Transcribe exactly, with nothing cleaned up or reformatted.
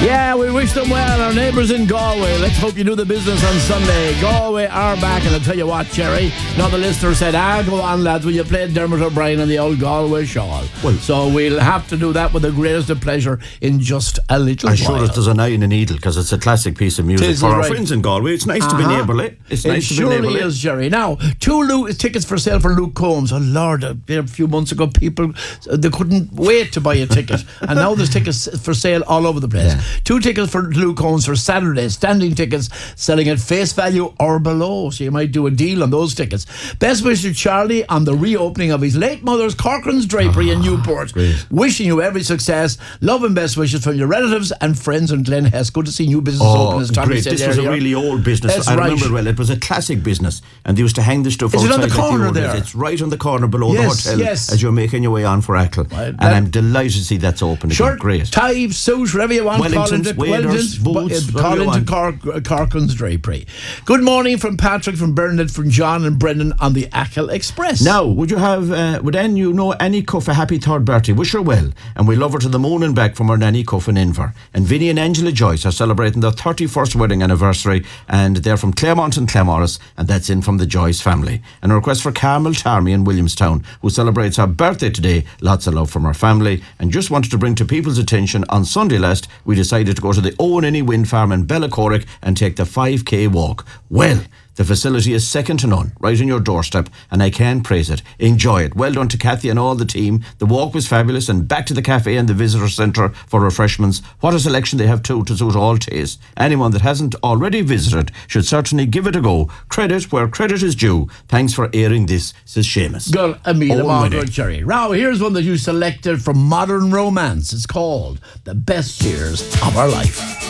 Yeah, we wish them well. Our neighbours in Galway. Let's hope you do the business on Sunday. Galway are back, and I'll tell you what, Jerry. Another listener said, ah, go on, lads, will you play Dermot O'Brien and the old Galway shawl? Well, so we'll have to do that with the greatest of pleasure in just a little I'm while. sure there's an eye in a needle, because it's a classic piece of music Tis for our right. friends in Galway. It's nice Uh-huh. to be neighbourly. It's It nice to be surely neighbourly. is, Jerry. Now, two Lu- tickets for sale for Luke Combs. Oh, Lord, a, a few months ago, people, uh, they couldn't wait to buy a ticket. And now there's tickets for sale all over the place. Yeah. Two tickets for Luke Combs for Saturday. Standing tickets selling at face value or below. So you might do a deal on those tickets. Best wishes to Charlie on the reopening of his late mother's Corcoran's Drapery in Newport. Great. Wishing you every success. Love and best wishes from your relatives and friends in Glen Hess. Good to see new business open, as Tommy great. said This was a earlier. really old business. That's I right. remember it well. It was a classic business, and they used to hang the stuff Is it outside on the like corner old days. there? It's right on the corner below Yes, the hotel yes. as you're making your way on for Ackle. Well, and that- I'm delighted to see that's open again. Shirt, Great. tie, suit, whatever you want. Call Wellingtons, into waders, Wellingtons, boots, uh, call whatever you into want. Cork, uh, Corcoran's Drapery. Good morning from Patrick, from Bernard, from John and Brendan on the Ackle Express. Now, would you have, uh, would any you know Annie Cuff a happy third birthday? Wish her well, and we love her to the moon and back from her nanny Cuff in Inver. And Vinny and Angela Joyce are celebrating their thirty-first wedding anniversary, and they're from Claremont and Claremorris, and that's in from the Joyce family. And a request for Carmel Tarmy in Williamstown, who celebrates her birthday today. Lots of love from her family, and just wanted to bring to people's attention, on Sunday last, we decided to go to the Owen Inny Wind Farm in Bellacorrick and take the five K walk. Well, the facility is second to none, right on your doorstep, and I can't praise it. Enjoy it. Well done to Kathy and all the team. The walk was fabulous, and back to the cafe and the visitor centre for refreshments. What a selection they have too, to suit all tastes. Anyone that hasn't already visited should certainly give it a go. Credit where credit is due. Thanks for airing this, says Seamus. Girl, a meal Oh, of all winning. good, Jerry. Now, here's one that you selected from Modern Romance. It's called The Best Years of Our Life.